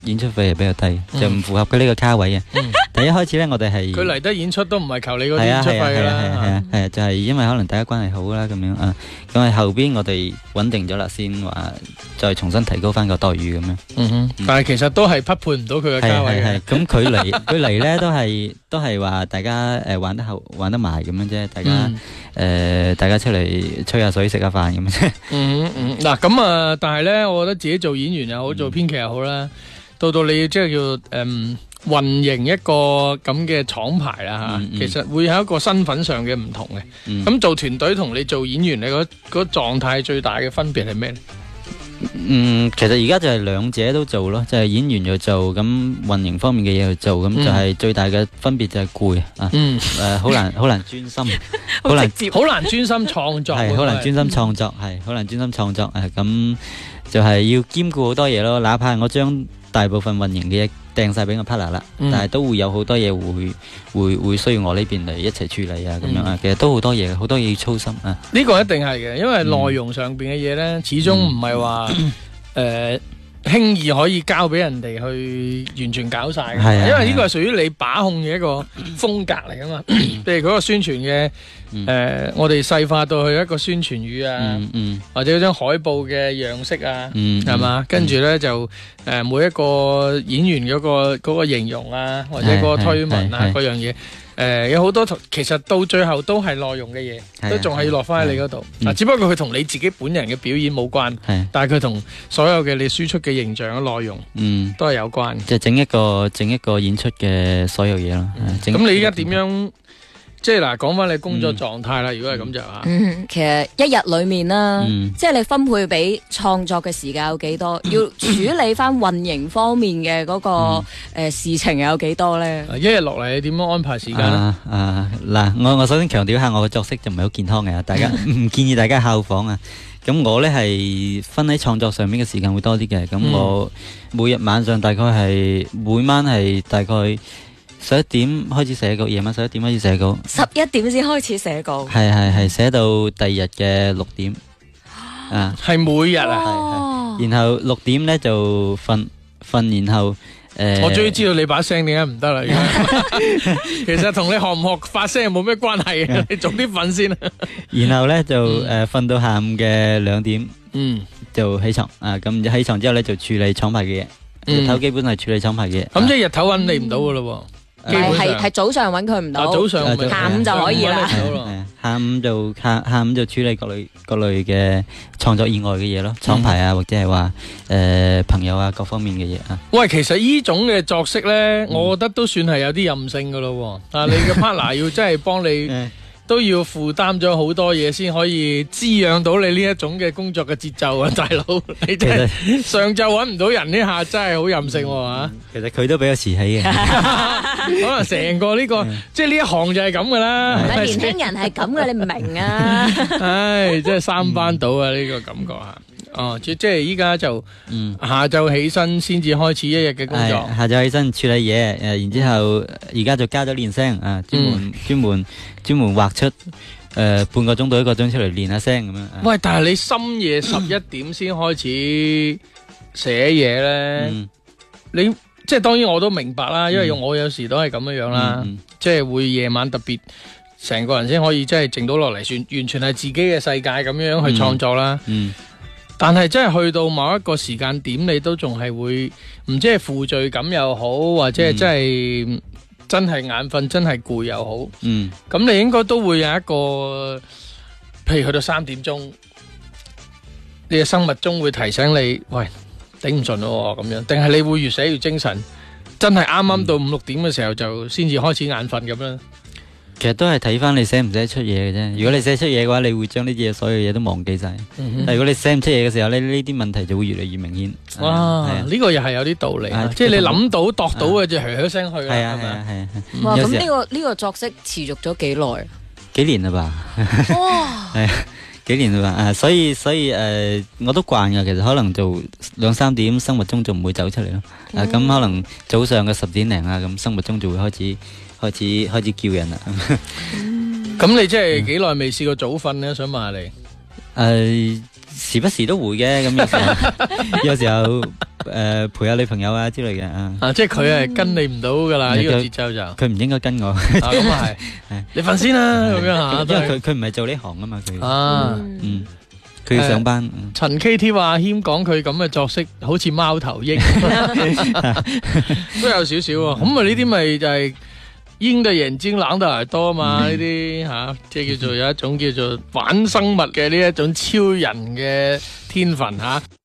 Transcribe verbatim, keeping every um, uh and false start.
演出費係比較低，就唔符合佢呢個卡位嘅。但一開始咧，我哋係佢嚟得演出都唔係求你嗰啲係啊演出係啊係啊係費㗎啦。 啊係啊，就係因為可能大家關係好啦咁樣啊，咁係後邊我哋穩定咗啦，先話再重新提高翻個待遇咁樣。 嗯哼，但係其實都係匹配唔到佢嘅價位嘅。 係係係，咁佢嚟佢嚟咧都係都係話大家誒玩得好玩得埋咁樣啫，大家誒大家出嚟吹下水食下飯咁樣啫。 嗯嗯，嗱咁啊，但係咧，我覺得自己做演員又好，做編劇又好啦，到到你即係叫誒運營一個咁嘅廠牌啦嚇，其實會有一個身份上嘅唔同嘅。咁做團隊同你做演員，你嗰嗰狀態最大嘅分別係咩咧？ 嗯，其實而家就係兩者都做咯，就係演員又做，咁運營方面嘅嘢去做，咁就係最大嘅分別就係攰啊，誒好難好難專心，好難好難專心創作， 係好難專心創作，係好難專心創作誒，咁就係要兼顧好多嘢咯，哪怕我將大部分運營嘅嘢掟晒俾我 partner 啦，但係都會有好多嘢會會會需要我呢邊嚟一齊處理啊，咁樣啊，其實都好多嘢，好多嘢要操心啊。 呢個一定係嘅，因為內容上邊嘅嘢咧，始終唔係話誒輕易可以交俾人哋去完全搞晒嘅，因為呢個係屬於你把控嘅一個風格嚟噶嘛。譬如嗰個宣傳嘅誒，我哋細化到去一個宣傳語啊，或者嗰張海報嘅樣式啊，係嘛？跟住咧就誒每一個演員嗰個嗰個形容啊，或者嗰個推文啊，嗰樣嘢。誒，有好多其實到最後都係內容嘅嘢，都仲係要落翻喺你嗰度。啊，只不過佢同你自己本人嘅表演冇關，但係佢同所有嘅你輸出嘅形象嘅內容，嗯，都係有關。 即係整一個整一個演出嘅所有嘢咯。 咁你依家點樣？即係嗱，講翻你工作狀態啦。如果係咁就吓， 嗯，其實一日裏面啦，即係你分配俾創作嘅時間有幾多，要處理翻運營方面嘅嗰個誒事情有幾多咧？ 一日落嚟你點樣安排時間咧？ 啊嗱，我我首先強調下我嘅作息就唔係好健康嘅，大家唔建議大家效仿啊。咁我咧係分喺創作上面嘅時間會多啲嘅。咁我每日晚上大概係每晚係大概十一點開始寫稿，夜晚十一點開始寫稿， 十一點先開始寫稿， 係係係寫到第二日嘅六點啊， 係每日啊， 係係，然後六點咧就瞓瞓，然後誒， 我終於知道你把聲點解唔得啦，其實同你學唔學發聲冇咩關係嘅，你早啲瞓先啦。 然後咧就誒瞓到下午嘅兩點，嗯，就起床啊，咁起床之後咧就處理廠牌嘅嘢，日頭基本係處理廠牌嘅嘢。 咁即係日頭揾你唔到噶咯？ 係係係早上揾佢唔到， 早上下午就可以啦。 下午就下下午就處理各類各類嘅創作以外嘅嘢咯，廠牌啊，或者係話誒朋友啊，各方面嘅嘢啊。 喂，其實呢種嘅作息咧，我覺得都算係有啲任性噶咯。啊，你嘅 partner 要真係幫你。都要負擔咗好多嘢先可以滋養到你呢一種嘅工作嘅節奏啊，大佬！你真係上晝揾唔到人呢下真係好任性喎。 其實佢都比較遲起嘅， 可能成個呢個即係呢一行就係咁噶啦。 年輕人係咁嘅，你唔明啊？ 唉，真係三班倒啊！呢個感覺啊！哦，即即係依家就下晝起身先至開始一日嘅工作。 下晝起身處理嘢，誒，然之後而家就加咗練聲啊，專門專門專門畫出誒半個鐘到一個鐘出嚟練下聲咁樣。 喂，但係你深夜十一點先開始寫嘢咧，你即係當然我都明白啦，因為我有時都係咁樣樣啦，即係會夜晚特別成個人先可以即係靜到落嚟，算完全係自己嘅世界咁樣去創作啦。但係真係去到某一個時間點，你都仲係會唔知係負罪感又好，或者係真係、嗯、真係眼瞓、真係攰又好。嗯，咁你應該都會有一個，譬如去到三點鐘，你嘅生物鐘會提醒你，喂，頂唔順咯咁樣，定係你會越寫越精神？真係啱啱到五六點嘅時候就先至開始眼瞓咁樣。 其實都係睇翻你寫唔寫出嘢嘅啫。如果你寫出嘢嘅話，你會將呢啲嘢所有嘢都忘記晒。嗯、但係如果你寫唔出嘢嘅時候咧，呢啲問題就會越嚟越明顯。 哇！呢、啊、個又係有啲道理，啊、即係你諗到、度到嘅就噓噓聲去啦。係啊係啊係啊！ 哇！咁呢、這個呢、這個作息持續咗幾耐？ 幾年啦吧？哇！係幾年啦吧？啊，所以所以誒、呃，我都慣噶。其實可能做兩三點，生活中就唔會走出嚟咯。嗯、啊，咁可能早上嘅十點零啊，咁生活中就會開始。開始開始叫人啦，咁你即係幾耐未試過早瞓咧？想問下你。 誒， 時不時都會嘅，咁有時候有時候誒陪下女朋友啊之類嘅啊。 啊，即係佢係跟你唔到噶啦，呢個節奏就佢唔應該跟我。 啊，咁啊係，你瞓先啦，咁樣吓。 因為佢佢唔係做呢行啊嘛，佢啊， 嗯，佢要上班。 陳 K T 話阿謙講佢咁嘅作息好似貓頭鷹，都有少少啊。咁啊呢啲咪就係鷹嘅眼睛，冷嘅耳朵啊嘛，呢啲吓，即係叫做有一種叫做反生物嘅呢一種超人嘅天分吓。